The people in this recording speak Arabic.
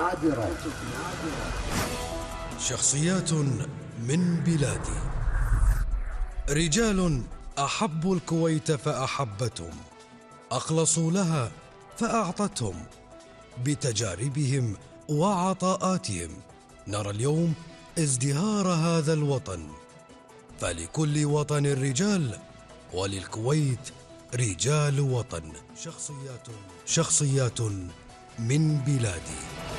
نادرة. شخصيات من بلادي، رجال أحبوا الكويت فأحبتهم، أخلصوا لها فأعطتهم. بتجاربهم وعطاءاتهم نرى اليوم ازدهار هذا الوطن. فلكل وطن رجال، وللكويت رجال وطن. شخصيات من بلادي.